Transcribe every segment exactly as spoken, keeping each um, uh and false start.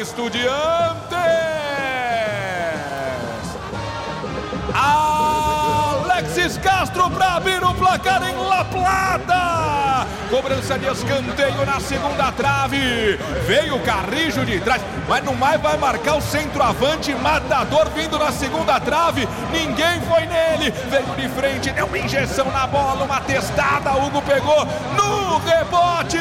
Estudiantes. Alexis Castro para abrir o placar em La Plata. Cobrança de escanteio na segunda trave. Veio o Carrijo de trás, mas no mais vai marcar o centroavante matador vindo na segunda trave. Ninguém foi nele. Veio de frente, deu uma injeção na bola, uma testada. Hugo pegou no rebote.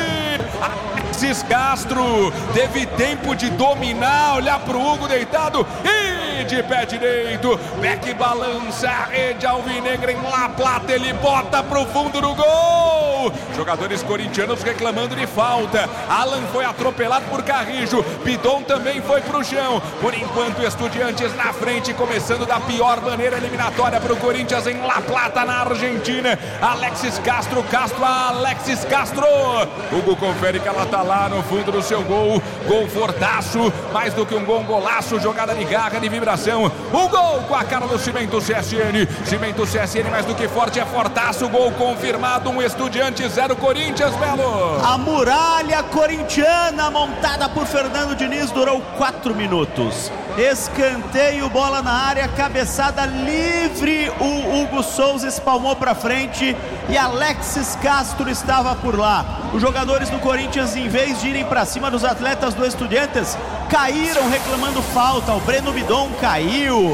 Alexis Castro teve tempo de dominar, olhar pro Hugo deitado e de pé direito. Pé que balança a rede alvinegra em La Plata. Ele bota pro fundo do gol. Jogadores corintianos reclamando de falta. Alan foi atropelado por Carrijo. Bidon também foi pro chão. Por enquanto, Estudiantes na frente, começando da pior maneira eliminatória pro Corinthians em La Plata, na Argentina. Alexis Castro, Castro, Alexis Castro. Hugo confere que ela tá lá no fundo do seu gol. Gol fortaço, mais do que um gol, um golaço. Jogada de garra, de vibração. O gol com a cara do Cimento C S N. Cimento C S N mais do que forte, é fortaço. Gol confirmado, um Estudiante zero Corinthians, Belo. A muralha corintiana montada por Fernando Diniz durou quatro minutos. Escanteio, bola na área, cabeçada livre. O Hugo Souza espalmou para frente e Alexis Castro estava por lá. Os jogadores do Corinthians, em vez de irem para cima dos atletas do Estudiantes, caíram reclamando falta. O Breno Bidon caiu,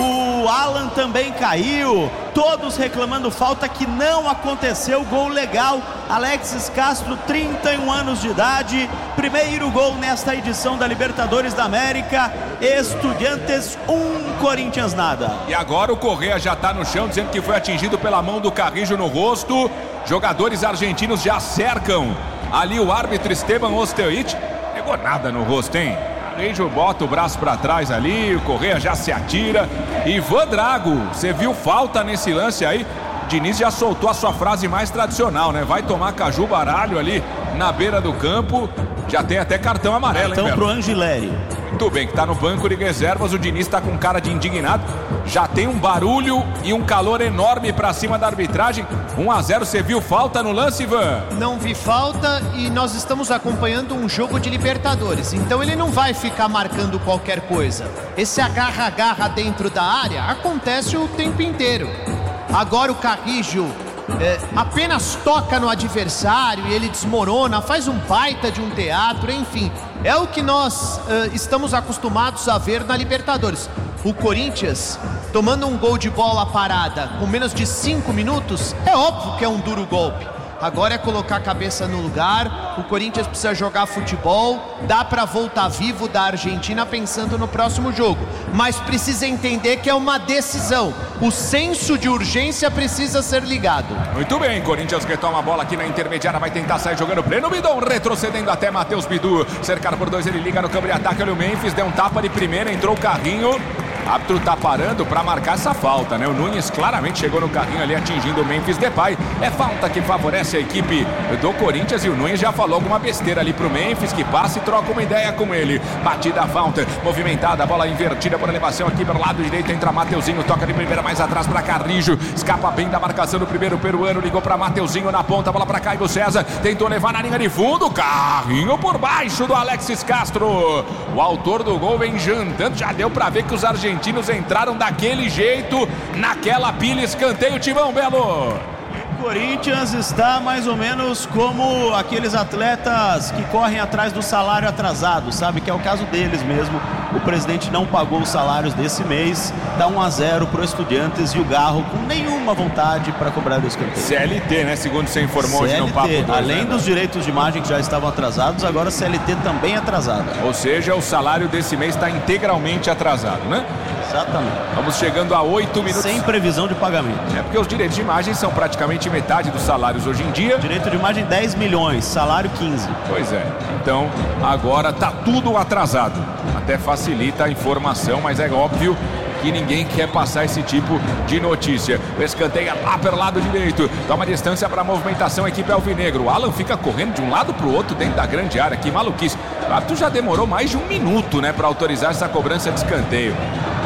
o Alan também caiu, todos reclamando falta que não aconteceu. Gol legal, Alexis Castro, trinta e um anos de idade, primeiro gol nesta edição da Libertadores da América. Estudiantes um, Corinthians nada. E agora o Correa já está no chão, dizendo que foi atingido pela mão do Carrijo no rosto. Jogadores argentinos já cercam ali o árbitro Esteban Ostojic. Pegou nada no rosto, hein? Carrijo bota o braço para trás ali, o Correa já se atira. Ivan Drago, você viu falta nesse lance aí? Diniz já soltou a sua frase mais tradicional, né? Vai tomar caju baralho ali na beira do campo. Já tem até cartão amarelo, cartão hein, pro Angileri. Muito bem, que tá no banco de reservas. O Diniz tá com cara de indignado. Já tem um barulho e um calor enorme pra cima da arbitragem. um a zero, você viu falta no lance, Ivan? Não vi falta e nós estamos acompanhando um jogo de Libertadores. Então ele não vai ficar marcando qualquer coisa. Esse agarra-agarra dentro da área acontece o tempo inteiro. Agora o Carrijo é, apenas toca no adversário e ele desmorona, faz um baita de um teatro, enfim. É o que nós é, estamos acostumados a ver na Libertadores. O Corinthians tomando um gol de bola parada com menos de cinco minutos, é óbvio que é um duro golpe. Agora é colocar a cabeça no lugar. O Corinthians precisa jogar futebol. Dá para voltar vivo da Argentina pensando no próximo jogo, mas precisa entender que é uma decisão. O senso de urgência precisa ser ligado. Muito bem, Corinthians retoma a bola aqui na intermediária. Vai tentar sair jogando Breno Bidon, retrocedendo até Matheus Bidu. Cercado por dois, ele liga no campo de ataque. Olha o Memphis, deu um tapa de primeira, entrou o Carrinho. O árbitro tá parando para marcar essa falta, né? O Nunes claramente chegou no carrinho ali, atingindo o Memphis Depay. É falta que favorece a equipe do Corinthians e o Nunes já falou alguma besteira ali pro Memphis, que passa e troca uma ideia com ele. Batida a falta, movimentada, a bola invertida por elevação aqui pelo lado direito, entra Mateuzinho, toca de primeira mais atrás para Carrijo, escapa bem da marcação do primeiro peruano, ligou para Mateuzinho na ponta, bola para Caio César, tentou levar na linha de fundo, Carrinho por baixo do Alexis Castro. O autor do gol vem jantando, já deu para ver que os argentinos entraram daquele jeito, naquela pilha, escanteio, Timão Belo. O Corinthians está mais ou menos como aqueles atletas que correm atrás do salário atrasado, sabe? Que é o caso deles mesmo. O presidente não pagou os salários desse mês, dá um a zero pro Estudiantes e o Garro com nenhuma vontade para cobrar do escanteio. C L T, né? Segundo você informou hoje no Papo dois. Além né? dos direitos de imagem que já estavam atrasados, agora C L T também atrasada. Ou seja, o salário desse mês está integralmente atrasado, né? Exatamente. Vamos chegando a oito minutos. Sem previsão de pagamento. É porque os direitos de imagem são praticamente metade dos salários hoje em dia. Direito de imagem dez milhões, salário quinze. Pois é. Então, agora tá tudo atrasado. Até facilita a informação, mas é óbvio que ninguém quer passar esse tipo de notícia. O escanteio lá pelo lado direito. Toma distância para a movimentação, a equipe alvinegro. O Alan fica correndo de um lado para o outro dentro da grande área. Que maluquice. O árbitro já demorou mais de um minuto, né, para autorizar essa cobrança de escanteio.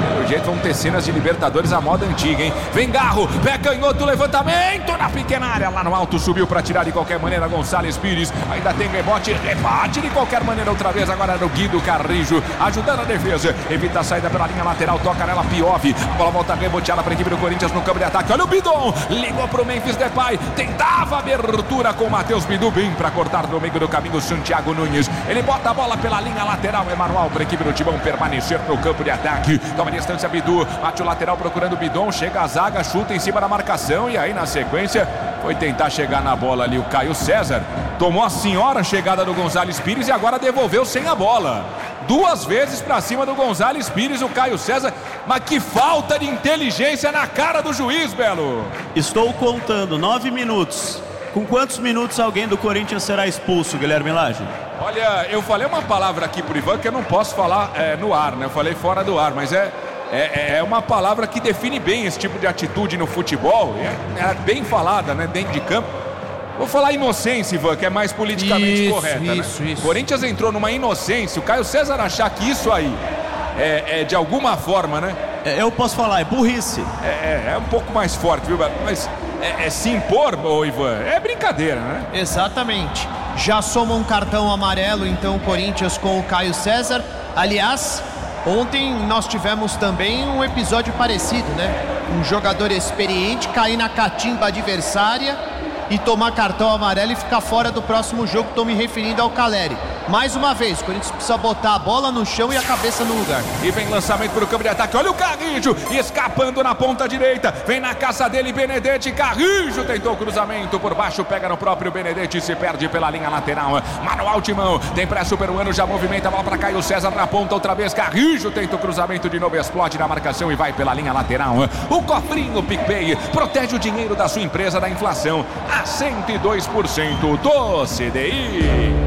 Pelo jeito vão ter cenas de Libertadores à moda antiga, hein? Vem Garro, pé canhoto, levantamento na pequena área, lá no alto, subiu para tirar de qualquer maneira Gonçalves Pires, ainda tem rebote, rebate de qualquer maneira outra vez, agora era o Guido Carrijo, ajudando a defesa, evita a saída pela linha lateral, toca nela Piovi, a bola volta reboteada para a equipe do Corinthians no campo de ataque, olha o Bidon, ligou para o Memphis Depay, tentava abertura com o Matheus Bidu, bem para cortar no meio do caminho Santiago Nunes, ele bota a bola pela linha lateral, é manual para a equipe do Timão permanecer no campo de ataque, toma a distância Bidu, bate o lateral procurando o Bidon, chega a zaga, chuta em cima da marcação e aí na sequência foi tentar chegar na bola ali o Caio César, tomou a senhora chegada do Gonçalves Pires e agora devolveu sem a bola. Duas vezes para cima do Gonçalves Pires, o Caio César, mas que falta de inteligência na cara do juiz, Belo. Estou contando, nove minutos. Com quantos minutos alguém do Corinthians será expulso, Guilherme Lage? Olha, eu falei uma palavra aqui pro Ivan que eu não posso falar é, no ar, né? Eu falei fora do ar, mas é, é, é uma palavra que define bem esse tipo de atitude no futebol. É, é bem falada, né? Dentro de campo. Vou falar inocência, Ivan, que é mais politicamente isso, correta, isso, né? isso. Corinthians entrou numa inocência. O Caio César achar que isso aí é, é de alguma forma, né? É, eu posso falar, é burrice. É, é, é um pouco mais forte, viu? Mas é, é se impor, ô Ivan, é brincadeira, né? Exatamente. Já soma um cartão amarelo, então, o Corinthians com o Caio César. Aliás, ontem nós tivemos também um episódio parecido, né? Um jogador experiente cair na catimba adversária e tomar cartão amarelo e ficar fora do próximo jogo. Estou me referindo ao Caleri. Mais uma vez, o Corinthians precisa botar a bola no chão e a cabeça no lugar. E vem lançamento para o campo de ataque. Olha o Carrijo escapando na ponta direita. Vem na caça dele, Benedetti. Carrijo tentou cruzamento por baixo. Pega no próprio Benedetti e se perde pela linha lateral. Manuel Timão. Tem pressa o peruano. Já movimenta a bola para Caio César na ponta outra vez. Carrijo tenta o cruzamento de novo. Explode na marcação e vai pela linha lateral. O cofrinho PicPay protege o dinheiro da sua empresa da inflação a cento e dois por cento do C D I.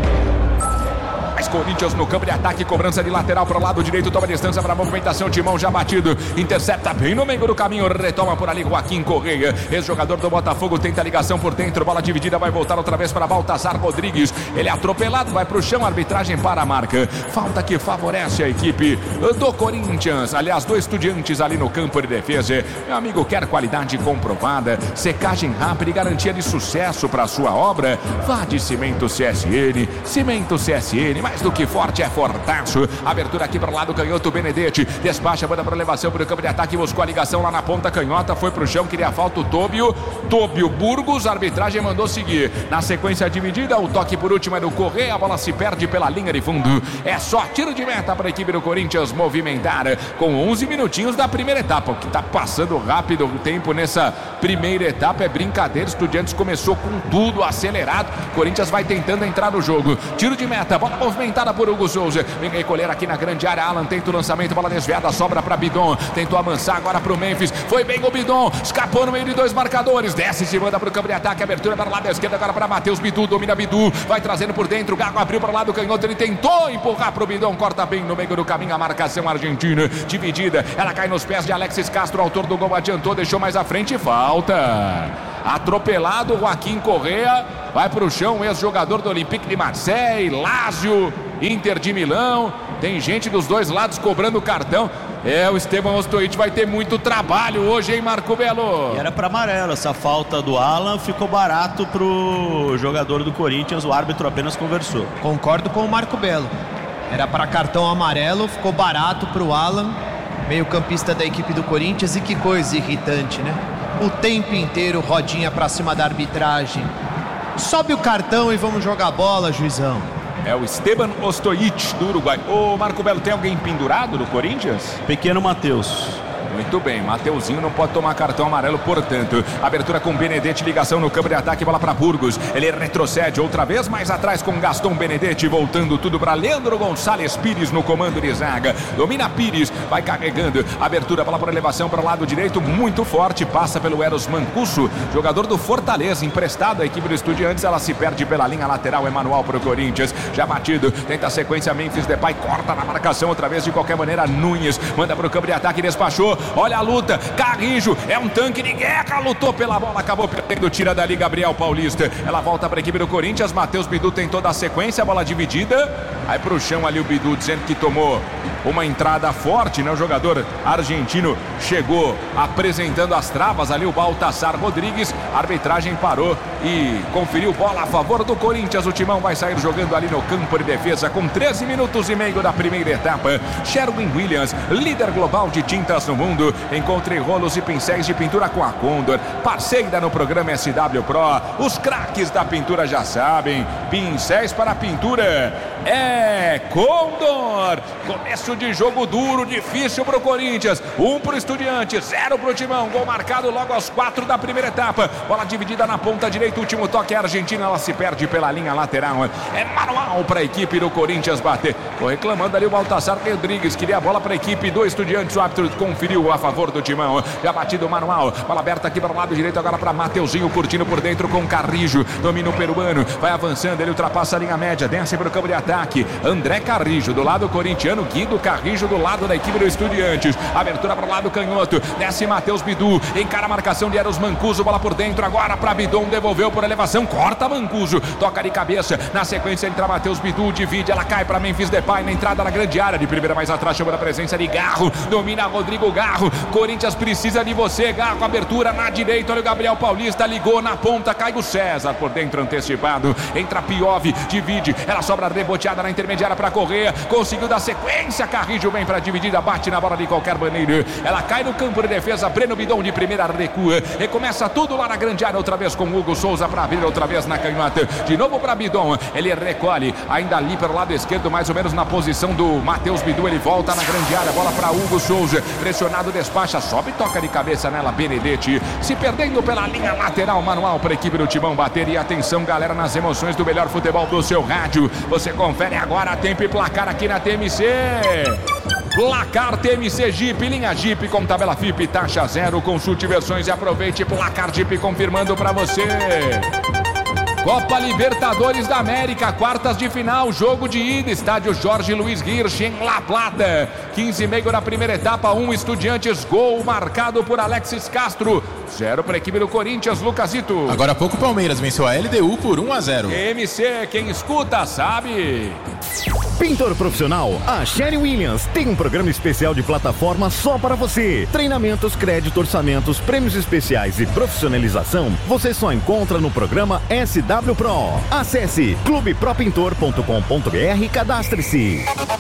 Mais Corinthians no campo de ataque, cobrança de lateral para o lado direito, toma distância para a movimentação, Timão já batido, intercepta bem no meio do caminho, retoma por ali Joaquim Correia, ex-jogador do Botafogo, tenta a ligação por dentro, bola dividida, vai voltar outra vez para Baltazar Rodrigues, ele é atropelado, vai para o chão, arbitragem para a marca, falta que favorece a equipe do Corinthians, aliás, dois estudiantes ali no campo de defesa, meu amigo quer qualidade comprovada, secagem rápida e garantia de sucesso para a sua obra, vá de Cimento C S N, Cimento C S N, mais do que forte é fortaço, abertura aqui para o lado canhoto, Benedetti, despacha, manda para elevação para o campo de ataque, buscou a ligação lá na ponta canhota, foi para o chão, queria falta o Tóbio, Tóbio Burgos, a arbitragem mandou seguir, na sequência dividida, o toque por último é do Correia, a bola se perde pela linha de fundo, é só tiro de meta para a equipe do Corinthians movimentar, com onze minutinhos da primeira etapa, o que está passando rápido o tempo nessa primeira etapa é brincadeira, Estudiantes começou com tudo acelerado, Corinthians vai tentando entrar no jogo, tiro de meta, bola movimentada por Hugo Souza, vem recolher aqui na grande área, Alan tenta o lançamento, bola desviada, sobra para Bidon, tentou amansar agora para o Memphis, foi bem o Bidon, escapou no meio de dois marcadores, desce e se manda para o campo de ataque, abertura para o lado esquerdo agora para Matheus Bidu, domina Bidu, vai trazendo por dentro, o Gago abriu para o lado canhoto, ele tentou empurrar para o Bidon, corta bem no meio do caminho a marcação argentina, dividida, ela cai nos pés de Alexis Castro, autor do gol, adiantou, deixou mais à frente, falta. Atropelado, Joaquim Correa, vai para o chão, ex-jogador do Olympique de Marseille, Lazio, Inter de Milão, tem gente dos dois lados cobrando cartão. É, o Esteban Ostojic vai ter muito trabalho hoje, hein, Marco Belo? E era para amarelo, essa falta do Alan ficou barato pro jogador do Corinthians, o árbitro apenas conversou. Concordo com o Marco Belo. Era para cartão amarelo, ficou barato pro Alan, meio-campista da equipe do Corinthians, e que coisa irritante, né? O tempo inteiro rodinha pra cima da arbitragem. Sobe o cartão e vamos jogar bola, juizão. É o Esteban Ostojic do Uruguai. Ô Marco Belo, tem alguém pendurado no Corinthians? Pequeno Matheus. Muito bem, Mateuzinho não pode tomar cartão amarelo, portanto, abertura com Benedetti, ligação no campo de ataque, bola para Burgos, ele retrocede outra vez, mais atrás com Gaston Benedetti, voltando tudo para Leandro Gonçalves Pires no comando de zaga, domina Pires, vai carregando, abertura, bola para elevação para o lado direito, muito forte, passa pelo Eros Mancuso, jogador do Fortaleza, emprestado à equipe do Estudiantes, ela se perde pela linha lateral, é manual para o Corinthians, já batido, tenta a sequência, Memphis Depay, corta na marcação outra vez, de qualquer maneira, Nunes, manda para o campo de ataque, despachou, olha a luta, Carrijo é um tanque de guerra, lutou pela bola, acabou perdendo, tira dali Gabriel Paulista, ela volta para a equipe do Corinthians, Matheus Bidu tentou dar sequência, a bola dividida, aí pro chão ali o Bidu dizendo que tomou uma entrada forte, né? O jogador argentino chegou apresentando as travas ali, o Baltasar Rodrigues. A arbitragem parou e conferiu bola a favor do Corinthians. O Timão vai sair jogando ali no campo de defesa com treze minutos e meio da primeira etapa. Sherwin Williams, líder global de tintas no mundo. Encontre rolos e pincéis de pintura com a Condor, parceira no programa S W Pro. Os craques da pintura já sabem, pincéis para pintura é Condor. Começo de jogo duro, difícil para o Corinthians. Um para o Estudiantes, zero para o Timão. Gol marcado logo aos quatro da primeira etapa. Bola dividida na ponta direita, último toque é a Argentina, ela se perde pela linha lateral. É manual para a equipe do Corinthians bater. Tô reclamando ali o Baltasar Rodrigues, queria a bola para a equipe do Estudiantes. O árbitro conferiu a favor do Timão. Já batido manual, bola aberta aqui para o lado direito, agora para Mateuzinho, curtindo por dentro com Carrijo. Domina o peruano, vai avançando, ele ultrapassa a linha média, desce para o campo de ataque. André Carrijo do lado corintiano, Guido Carrijo do lado da equipe do Estudiantes. Abertura para o lado canhoto, desce Matheus Bidu, encara a marcação de Eros Mancuso, bola por dentro agora para Bidon, devolveu por elevação, corta Mancuso, toca de cabeça, na sequência entra Matheus Bidu, divide, ela cai para Memphis Depay na entrada da grande área, de primeira mais atrás, chama a presença de Garro, domina Rodrigo Garro. Corinthians precisa de você, Garro, abertura na direita, olha o Gabriel Paulista, ligou na ponta, cai o César por dentro antecipado, entra Piove, divide, ela sobra reboteada na intermediária para Correa, conseguiu dar sequência, Carrijo vem para dividida, bate na bola de qualquer maneira, ela cai no campo de defesa, Breno Bidon de primeira recua, e começa tudo lá na grande área, outra vez com Hugo Souza para abrir, outra vez na canhota, de novo para Bidon, ele recolhe, ainda ali pelo lado esquerdo, mais ou menos na posição do Matheus Bidu, ele volta na grande área, bola para Hugo Souza, pressionado, despacha, sobe, toca de cabeça nela, Benedetti, se perdendo pela linha lateral, manual para a equipe do Timão bater, e atenção galera, nas emoções do melhor futebol do seu rádio, você confere agora tempo e placar aqui na T M C. Placar T M C Jeep, linha Jeep com tabela F I P, taxa zero, consulte versões e aproveite. Placar Jeep confirmando para você. Copa Libertadores da América, quartas de final, jogo de ida, estádio Jorge Luiz Hirsch em La Plata, quinze e meio na primeira etapa, um Estudiantes, gol marcado por Alexis Castro, zero para a equipe do Corinthians, Lucasito. Agora há pouco o Palmeiras venceu a L D U por um a zero. M C, quem escuta sabe. Pintor profissional, a Sherwin Williams tem um programa especial de plataforma só para você. Treinamentos, crédito, orçamentos, prêmios especiais e profissionalização, você só encontra no programa S W Pro. Acesse clube pro pintor ponto com ponto b r e cadastre-se.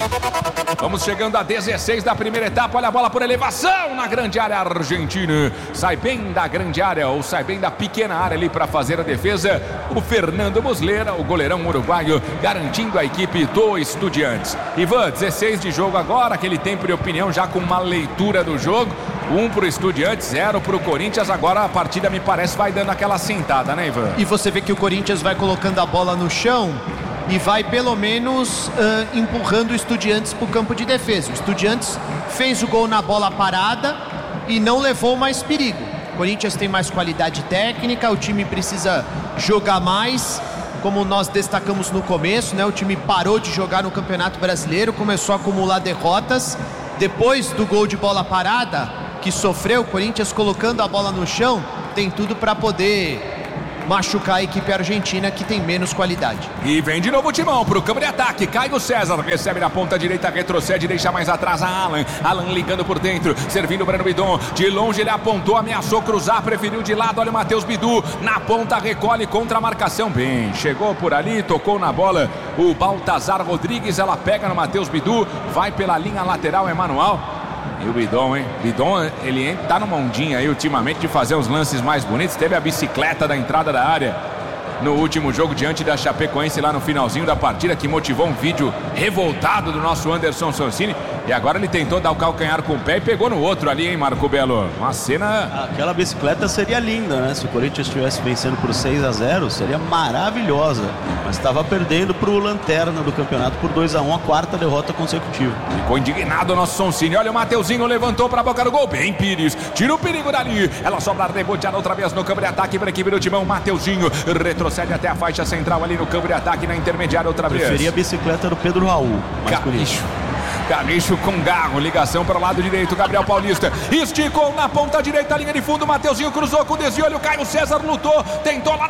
Vamos chegando a dezesseis da primeira etapa, olha a bola por elevação na grande área argentina. Sai bem da grande área, ou sai bem da pequena área ali para fazer a defesa. O Fernando Muslera, o goleirão uruguaio, garantindo a equipe do Estudiantes. Ivan, dezesseis de jogo agora, aquele tempo de opinião já com uma leitura do jogo. Um pro Estudiantes, zero pro Corinthians. Agora a partida me parece vai dando aquela sentada, né, Ivan? E você vê que o Corinthians vai colocando a bola no chão e vai pelo menos uh, empurrando o Estudiantes para o campo de defesa. O Estudiantes fez o gol na bola parada e não levou mais perigo. O Corinthians tem mais qualidade técnica, o time precisa jogar mais, como nós destacamos no começo, né? O time parou de jogar no Campeonato Brasileiro, começou a acumular derrotas. Depois do gol de bola parada que sofreu, o Corinthians colocando a bola no chão, tem tudo para poder machucar a equipe argentina, que tem menos qualidade. E vem de novo o Timão pro campo de ataque. Caio César recebe na ponta direita, retrocede, deixa mais atrás a Alan. Alan ligando por dentro, servindo o Breno Bidon. De longe ele apontou, ameaçou cruzar, preferiu de lado. Olha o Matheus Bidu na ponta, recolhe contra a marcação. Bem, chegou por ali, tocou na bola o Baltasar Rodrigues. Ela pega no Matheus Bidu, vai pela linha lateral, é manual. E o Bidon, hein? Bidon, ele tá numa ondinha aí ultimamente de fazer os lances mais bonitos. Teve a bicicleta da entrada da área no último jogo diante da Chapecoense lá no finalzinho da partida, que motivou um vídeo revoltado do nosso Anderson Sonsini. E agora ele tentou dar o calcanhar com o pé e pegou no outro ali, hein, Marco Belo? Uma cena... Aquela bicicleta seria linda, né? Se o Corinthians estivesse vencendo por seis a zero, seria maravilhosa. Mas estava perdendo para o Lanterna do campeonato por dois a um, a quarta derrota consecutiva. Ficou indignado o nosso Sonsini. Olha o Mateuzinho, levantou para a boca do gol. Bem, Pires, tira o perigo dali. Ela sobra reboteada outra vez no campo de ataque para a equipe do Timão. Mateuzinho retrocede até a faixa central ali no campo de ataque, na intermediária outra vez. Preferia a bicicleta do Pedro Raul. Carrijo. Carrijo com Garro, ligação para o lado direito, Gabriel Paulista esticou na ponta direita, linha de fundo, Mateuzinho cruzou com o desvio, olha o Caio César lutou, tentou lá na área.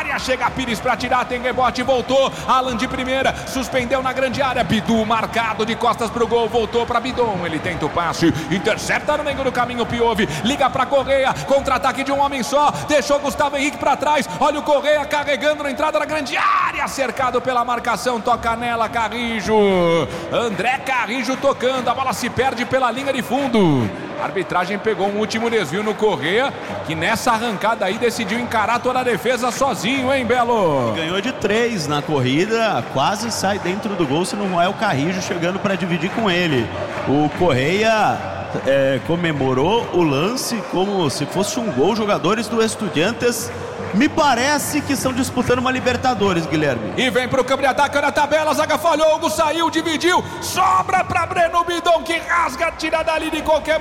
área, chega Pires pra tirar, tem rebote, voltou, Alan de primeira, suspendeu na grande área, Bidu marcado de costas pro gol, voltou pra Bidon, ele tenta o passe, intercepta no meio do caminho, Piove, liga pra Correia, contra-ataque de um homem só, deixou Gustavo Henrique pra trás, olha o Correia carregando na entrada da grande área, cercado pela marcação, toca nela, Carrijo, André Carrijo tocando, a bola se perde pela linha de fundo. A arbitragem pegou um último desvio no Correia, que nessa arrancada aí decidiu encarar toda a defesa sozinho, hein, Belo? Ganhou de três na corrida, quase sai dentro do gol, se não é o Carrijo chegando para dividir com ele. O Correia é, comemorou o lance como se fosse um gol. Jogadores do Estudiantes me parece que estão disputando uma Libertadores, Guilherme. E vem pro campo de ataque, na tabela, a zaga falhou, Hugo saiu, dividiu, sobra pra Breno Bidon, que rasga, tira dali de qualquer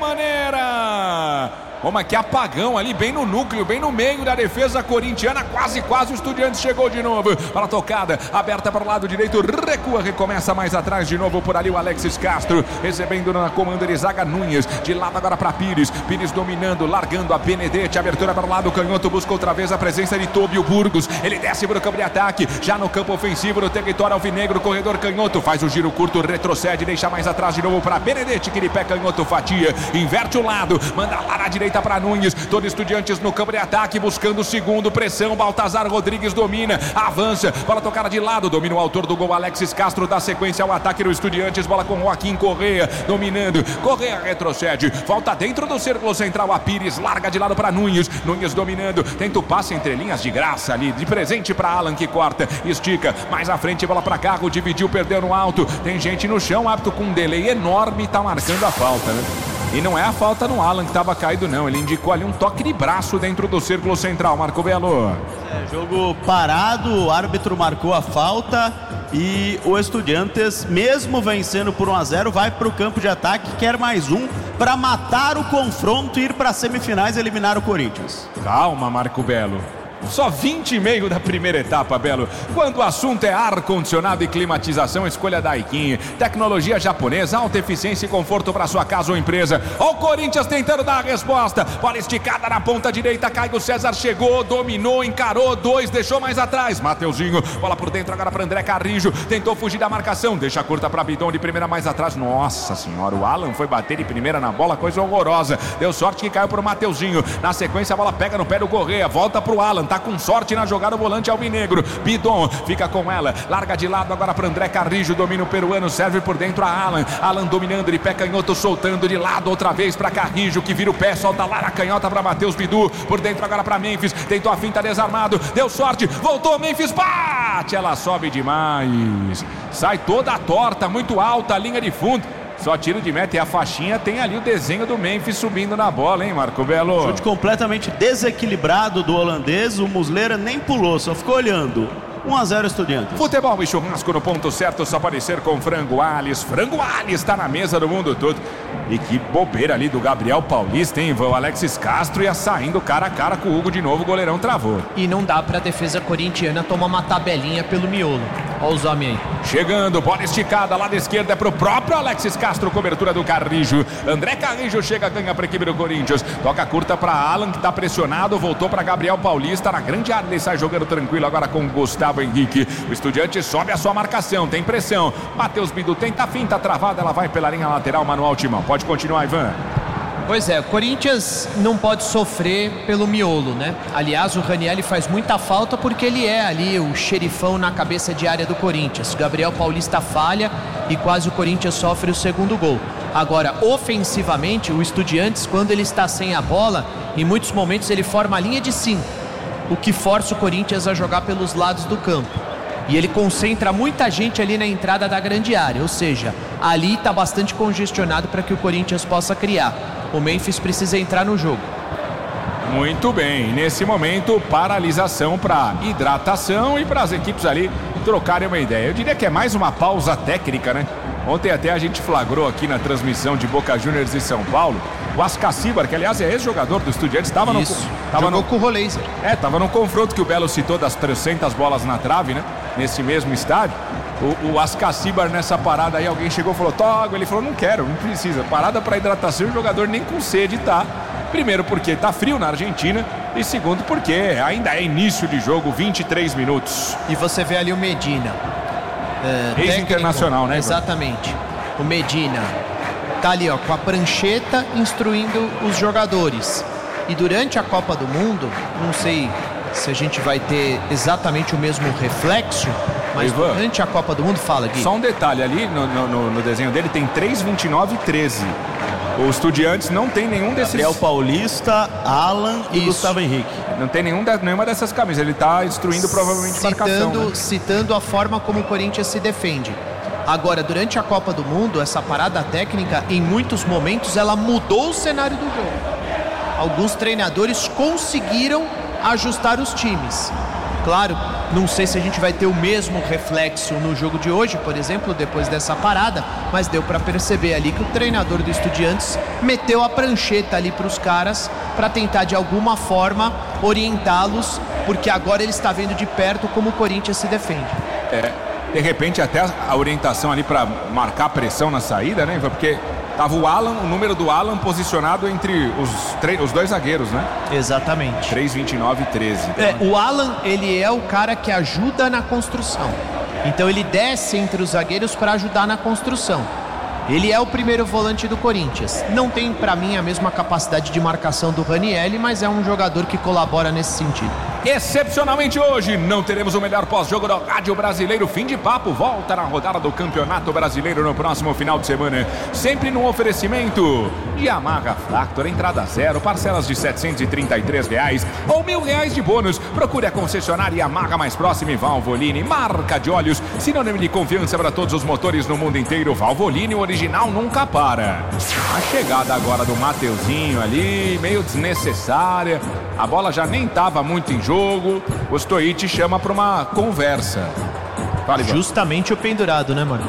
maneira. Como que apagão ali, bem no núcleo, bem no meio da defesa corintiana, quase, quase o Estudiantes chegou de novo para a tocada, aberta para o lado direito, recua, recomeça mais atrás de novo por ali o Alexis Castro, recebendo na comanda de zaga Nunes, de lado agora para Pires, Pires dominando, largando a Benedetti, abertura para o lado canhoto, busca outra vez a presença de Tobio Burgos, ele desce para o campo de ataque, já no campo ofensivo, no território alvinegro, corredor canhoto, faz o giro curto, retrocede, deixa mais atrás de novo para Benedetti, que ele pé canhoto, fatia, inverte o lado, manda lá na direita para Nunes, todo Estudiantes no campo de ataque, buscando o segundo, pressão, Baltazar Rodrigues domina, avança, bola tocada de lado, domina o autor do gol, Alexis Castro, dá sequência ao ataque do Estudiantes, bola com Joaquim Correia, dominando, Correia retrocede, volta dentro do círculo central, a Pires, larga de lado para Nunes, Nunes dominando, tenta o passe entre linhas de graça ali, de presente para Alan, que corta, estica, mais à frente, bola para Carro, dividiu, perdeu no alto, tem gente no chão, apto com um delay enorme, tá marcando a falta, né? E não é a falta no Alan que estava caído não, ele indicou ali um toque de braço dentro do círculo central, Marco Belo. É, jogo parado, o árbitro marcou a falta e o Estudiantes, mesmo vencendo por um a zero, vai para o campo de ataque, quer mais um para matar o confronto e ir para as semifinais e eliminar o Corinthians. Calma, Marco Belo. Só vinte e meio da primeira etapa, Belo. Quando o assunto é ar-condicionado e climatização, escolha Daikin. Tecnologia japonesa, alta eficiência e conforto para sua casa ou empresa. Ó o Corinthians tentando dar a resposta. Bola esticada na ponta direita, Caio César chegou, dominou, encarou, dois, deixou mais atrás. Mateuzinho, bola por dentro agora para André Carrijo. Tentou fugir da marcação, deixa curta para Bidon de primeira mais atrás. Nossa senhora, o Alan foi bater de primeira na bola, coisa horrorosa. Deu sorte que caiu pro Mateuzinho. Na sequência a bola pega no pé do Correia, volta pro Alan, tá com sorte na jogada o volante alvinegro, Bidon fica com ela, larga de lado agora para André Carrijo, domina o peruano, serve por dentro a Alan, Alan dominando de pé canhoto, soltando de lado outra vez para Carrijo, que vira o pé, solta lá na canhota para Matheus Bidu, por dentro agora para Memphis, tentou a finta, desarmado, deu sorte, voltou Memphis, bate, ela sobe demais, sai toda torta, muito alta a linha de fundo. Só tiro de meta e a faixinha tem ali o desenho do Memphis subindo na bola, hein, Marco Belo? Chute completamente desequilibrado do holandês, o Muslera nem pulou, só ficou olhando. um a zero Estudiantes. Futebol e churrasco no ponto certo, só pode ser com Frango Alhes. Frango Alhes está na mesa do mundo todo. E que bobeira ali do Gabriel Paulista, hein? O Alexis Castro ia saindo cara a cara com o Hugo de novo, o goleirão travou. E não dá pra defesa corintiana tomar uma tabelinha pelo miolo. Olha os homens aí. Chegando, bola esticada, lado esquerdo é pro próprio Alexis Castro, cobertura do Carrijo. André Carrijo chega, ganha pra equipe do Corinthians. Toca curta pra Alan, que tá pressionado, voltou pra Gabriel Paulista, na grande área, ele sai jogando tranquilo agora com o Gustavo Henrique. O Estudiante sobe a sua marcação, tem pressão. Matheus Bidu tenta a finta travada, ela vai pela linha lateral, Manuel Timão. Pode continuar, Ivan. Pois é, o Corinthians não pode sofrer pelo miolo, né? Aliás, o Ranieri faz muita falta porque ele é ali o xerifão na cabeça de área do Corinthians. O Gabriel Paulista falha e quase o Corinthians sofre o segundo gol. Agora, ofensivamente, o Estudiantes, quando ele está sem a bola, em muitos momentos ele forma a linha de cinco, o que força o Corinthians a jogar pelos lados do campo. E ele concentra muita gente ali na entrada da grande área, ou seja, ali está bastante congestionado para que o Corinthians possa criar. O Memphis precisa entrar no jogo. Muito bem, nesse momento, paralisação para hidratação e para as equipes ali trocarem uma ideia. Eu diria que é mais uma pausa técnica, né? Ontem até a gente flagrou aqui na transmissão de Boca Juniors e São Paulo o Ascacibar, que aliás é ex-jogador do Estudiantes, estava no, tava no com o Roleiser. É, estava no confronto que o Belo citou das trezentas bolas na trave, né? Nesse mesmo estádio. O, o Ascacibar nessa parada aí, alguém chegou e falou: Togo, ele falou: não quero, não precisa. Parada para hidratação, o jogador nem com sede tá. Primeiro porque tá frio na Argentina E segundo porque ainda é início de jogo, vinte e três minutos. E você vê ali o Medina. É, Ex-internacional, né? Exatamente. O Medina tá ali, ó, com a prancheta instruindo os jogadores. E durante a Copa do Mundo, não sei se a gente vai ter exatamente o mesmo reflexo, mas Ivan, durante a Copa do Mundo, fala, Gui. Só um detalhe ali no, no, no desenho dele, tem três, vinte e nove e treze. O Estudiantes não tem nenhum desses... Gabriel Paulista, Alan e Isso. Gustavo Henrique. Não tem nenhum de, nenhuma dessas camisas. Ele está instruindo provavelmente citando, marcação. Né? Citando a forma como o Corinthians se defende. Agora, durante a Copa do Mundo, essa parada técnica, em muitos momentos, ela mudou o cenário do jogo. Alguns treinadores conseguiram ajustar os times. Claro, não sei se a gente vai ter o mesmo reflexo no jogo de hoje, por exemplo, depois dessa parada, mas deu para perceber ali que o treinador do Estudiantes meteu a prancheta ali para os caras para tentar de alguma forma orientá-los, porque agora ele está vendo de perto como o Corinthians se defende. É, de repente até a orientação ali para marcar pressão na saída, né? Porque tava o Alan, o número do Alan posicionado entre os, os dois zagueiros, né? Exatamente. três, vinte e nove e treze. É, o Alan, ele é o cara que ajuda na construção. Então ele desce entre os zagueiros para ajudar na construção. Ele é o primeiro volante do Corinthians. Não tem, para mim, a mesma capacidade de marcação do Ranieri, mas é um jogador que colabora nesse sentido. Excepcionalmente hoje, não teremos o melhor pós-jogo do Rádio Brasileiro. Fim de papo, volta na rodada do Campeonato Brasileiro no próximo final de semana. Sempre no oferecimento de Yamaha Factor, entrada zero, parcelas de setecentos e trinta e três reais ou mil reais de bônus. Procure a concessionária Yamaha mais próxima e Valvoline, marca de óleos, sinônimo de confiança para todos os motores no mundo inteiro. Valvoline, o original nunca para. A chegada agora do Mateuzinho ali, meio desnecessária. A bola já nem estava muito em jogo. O Stoic chama para uma conversa. Fala, justamente o pendurado, né, Marco?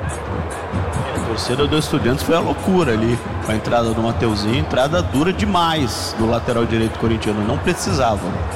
A torcida do Estudiantes foi a loucura ali. A entrada do Mateuzinho, entrada dura demais do lateral direito corintiano. Não precisava.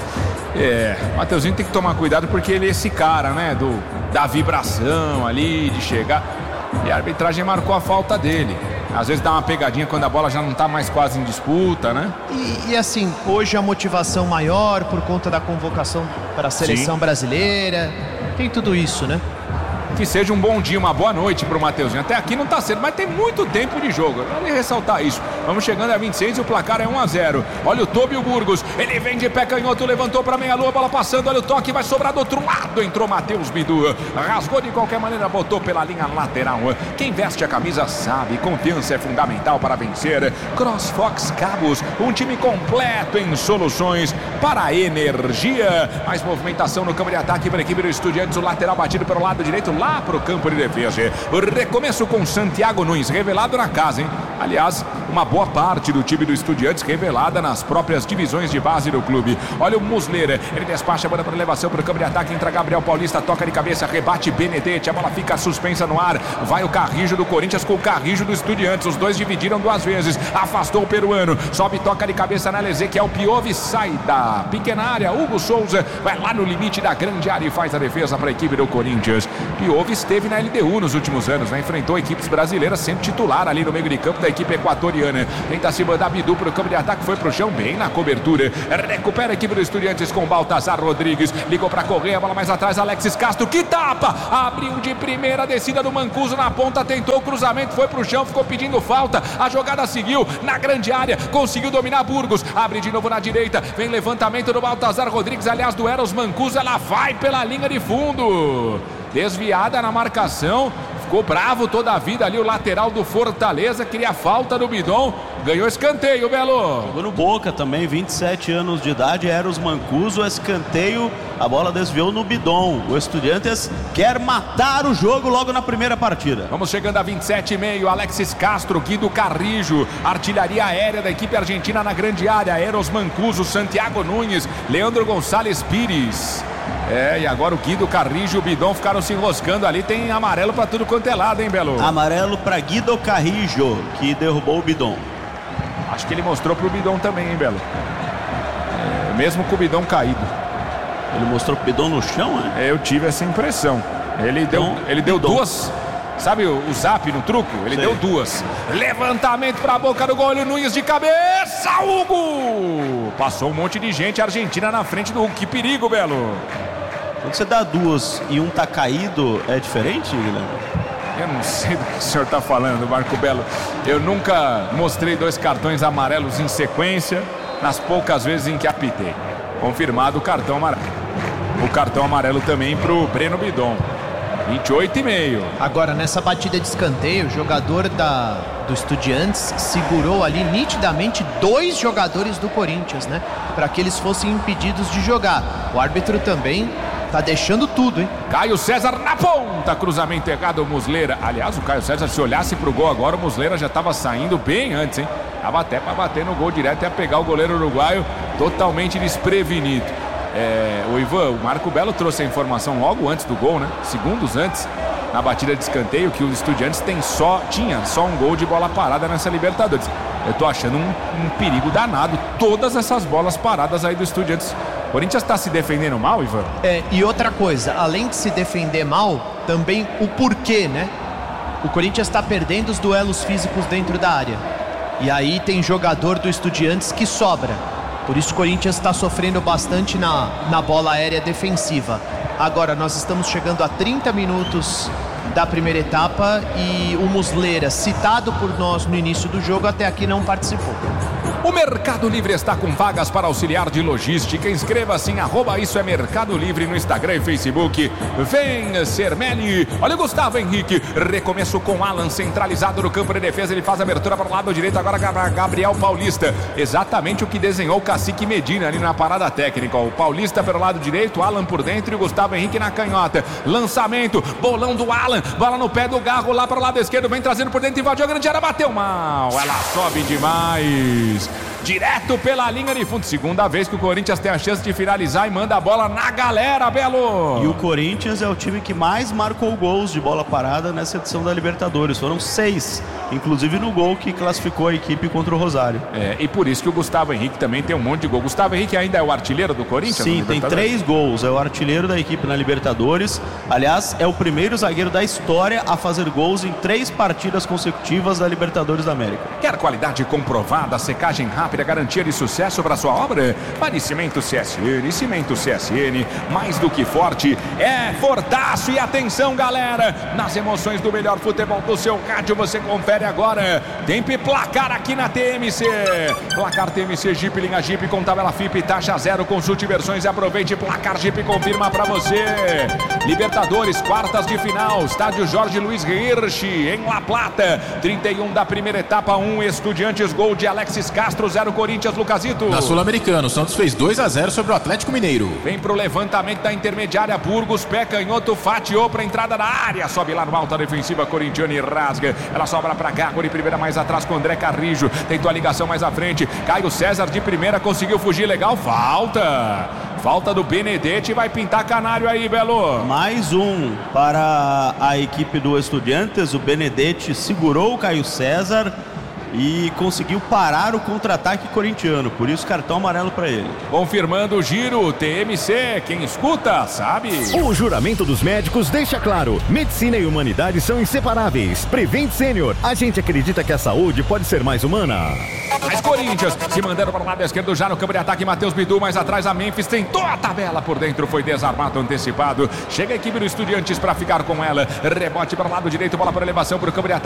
É, o Mateuzinho tem que tomar cuidado porque ele é esse cara, né? Do, da vibração ali, de chegar. E a arbitragem marcou a falta dele. Às vezes dá uma pegadinha quando a bola já não está mais quase em disputa, né? E, e assim, hoje a motivação maior por conta da convocação para a seleção Sim. brasileira. Tem tudo isso, né? Que seja um bom dia, uma boa noite para o Mateuzinho. Até aqui não está cedo, mas tem muito tempo de jogo. Vale ressaltar isso. Vamos chegando a vinte e seis e o placar é um a zero. Olha o Tobio Burgos. Ele vem de pé canhoto, levantou para meia-lua, bola passando. Olha o toque, vai sobrar do outro lado. Entrou Matheus Bidu. Rasgou de qualquer maneira, botou pela linha lateral. Quem veste a camisa sabe, confiança é fundamental para vencer. CrossFox Cabos, um time completo em soluções para a energia. Mais movimentação no campo de ataque para a equipe do Estudiantes. O lateral batido pelo lado direito, lá para o campo de defesa. O recomeço com Santiago Nunes, revelado na casa, hein? Aliás, uma boa parte do time do Estudiantes revelada nas próprias divisões de base do clube. Olha o Muslera, ele despacha a bola para elevação para o campo de ataque, entra Gabriel Paulista, toca de cabeça, rebate Benedetti, a bola fica suspensa no ar. Vai o Carrijo do Corinthians com o Carrijo do Estudiantes, os dois dividiram duas vezes, afastou o peruano, sobe, toca de cabeça na Ezequiel Piovi, sai da pequena área. Hugo Souza vai lá no limite da grande área e faz a defesa para a equipe do Corinthians. Piovi esteve na L D U nos últimos anos, né? Enfrentou equipes brasileiras, sempre titular ali no meio de campo da equipe equatoriana. Tenta se mandar Bidu para o campo de ataque, foi pro chão, bem na cobertura. Recupera a equipe do Estudiantes com Baltazar Rodrigues. Ligou para correr, a bola mais atrás, Alexis Castro, que tapa! Abriu de primeira, descida do Mancuso na ponta, tentou o cruzamento, foi pro chão, ficou pedindo falta. A jogada seguiu na grande área, conseguiu dominar Burgos. Abre de novo na direita, vem levantamento do Baltazar Rodrigues, aliás do Eros Mancuso, ela vai pela linha de fundo. Desviada na marcação, ficou bravo toda a vida ali o lateral do Fortaleza, queria falta do Bidon, ganhou escanteio, Belo. Jogou no Boca também, vinte e sete anos de idade, Eros Mancuso, escanteio, a bola desviou no Bidon. O Estudiantes quer matar o jogo logo na primeira partida. Vamos chegando a vinte e sete e meio, Alexis Castro, Guido Carrijo, artilharia aérea da equipe argentina na grande área, Eros Mancuso, Santiago Nunes, Leandro Gonçalves Pires. É, e agora o Guido Carrijo e o Bidon ficaram se enroscando ali. Tem amarelo pra tudo quanto é lado, hein, Belo? Amarelo pra Guido Carrijo, que derrubou o Bidon. Acho que ele mostrou pro Bidon também, hein, Belo? É, mesmo com o Bidon caído. Ele mostrou pro Bidon no chão, né? É, eu tive essa impressão. Ele deu, então, ele deu duas... sabe o, o zap no truco? Ele Sim. deu duas. Levantamento pra boca do goleiro Nunes de cabeça, Hugo! Passou um monte de gente, a Argentina na frente do Hugo. Que perigo, Belo! Quando você dá duas e um tá caído, é diferente, Guilherme? Eu não sei do que o senhor está falando, Marco Belo. Eu nunca mostrei dois cartões amarelos em sequência nas poucas vezes em que apitei. Confirmado o cartão amarelo. O cartão amarelo também para o Breno Bidon. vinte e oito e meio. Agora, nessa batida de escanteio, o jogador da, do Estudiantes segurou ali nitidamente dois jogadores do Corinthians, né? Para que eles fossem impedidos de jogar. O árbitro também tá deixando tudo, hein? Caio César na ponta, cruzamento errado, o Muslera. Aliás, o Caio César, se olhasse pro gol agora, o Muslera já tava saindo bem antes, hein? Tava até para bater no gol direto e ia pegar o goleiro uruguaio totalmente desprevenido. É, o Ivan, o Marco Belo trouxe a informação logo antes do gol, né? Segundos antes, na batida de escanteio, que os Estudiantes tem só, tinha só um gol de bola parada nessa Libertadores. Eu tô achando um, um perigo danado todas essas bolas paradas aí do Estudiantes. O Corinthians está se defendendo mal, Ivan? É, e outra coisa, além de se defender mal, também o porquê, né? O Corinthians está perdendo os duelos físicos dentro da área. E aí tem jogador do Estudiantes que sobra. Por isso o Corinthians está sofrendo bastante na, na bola aérea defensiva. Agora, nós estamos chegando a trinta minutos da primeira etapa e o Muslera, citado por nós no início do jogo, até aqui não participou. O Mercado Livre está com vagas para auxiliar de logística. Inscreva-se em arroba Isso é Mercado Livre no Instagram e Facebook. Vem ser Meli. Olha o Gustavo Henrique. Recomeço com Alan centralizado no campo de defesa. Ele faz a abertura para o lado direito. Agora Gabriel Paulista. Exatamente o que desenhou o Cacique Medina ali na parada técnica. O Paulista pelo lado direito, Alan por dentro e o Gustavo Henrique na canhota. Lançamento, bolão do Alan. Bola no pé do Garro lá para o lado esquerdo. Vem trazendo por dentro, invadiu a grande área, bateu mal. Ela sobe demais. Direto pela linha de fundo. Segunda vez que o Corinthians tem a chance de finalizar e manda a bola na galera, Belo. E o Corinthians é o time que mais marcou gols de bola parada nessa edição da Libertadores. Foram seis, inclusive no gol que classificou a equipe contra o Rosário. É, e por isso que o Gustavo Henrique também tem um monte de gol. Gustavo Henrique ainda é o artilheiro do Corinthians? Sim, tem três gols. É o artilheiro da equipe na Libertadores. Aliás, é o primeiro zagueiro da história a fazer gols em três partidas consecutivas da Libertadores da América. Quer qualidade comprovada, secagem rápida, garantia de sucesso para sua obra? Fale Cimento C S N. Cimento C S N, mais do que forte, é fortaço. E atenção, galera, nas emoções do melhor futebol do seu rádio, você confere agora. Tempo e placar aqui na T M C. Placar T M C Jeep, linha Jeep com tabela F I P, taxa zero. Consulte versões e aproveite. Placar Jeep confirma para você. Libertadores, quartas de final, estádio Jorge Luiz Hirsch, em La Plata. trinta e um da primeira etapa, um Estudiantes, gol de Alexis Castro, zero Corinthians, Lucasito. Na Sul-Americana, o Santos fez dois a zero sobre o Atlético Mineiro. Vem pro levantamento da intermediária, Burgos, pé canhoto, fatiou pra entrada da área, sobe lá no alta defensiva corintiana e rasga. Ela sobra pra Garro de primeira mais atrás com André Carrijo, tentou a ligação mais à frente. Caio César de primeira, conseguiu fugir legal, falta. Falta do Benedetti, vai pintar canário aí, Belo. Mais um para a equipe do Estudiantes. O Benedetti segurou o Caio César e conseguiu parar o contra-ataque corintiano, por isso cartão amarelo para ele. Confirmando o giro, T M C, quem escuta sabe. O juramento dos médicos deixa claro, medicina e humanidade são inseparáveis. Prevent Sênior, a gente acredita que a saúde pode ser mais humana. As Corinthians se mandando para o lado esquerdo, já no campo de ataque, Matheus Bidu, mais atrás a Memphis, tentou a tabela por dentro, foi desarmado, antecipado. Chega a equipe do Estudiantes para ficar com ela, rebote para o lado direito, bola para elevação para o campo de ataque.